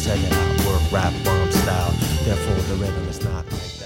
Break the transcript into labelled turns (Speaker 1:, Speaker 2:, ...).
Speaker 1: check it out. Work rap bomb style. Therefore the rhythm is not like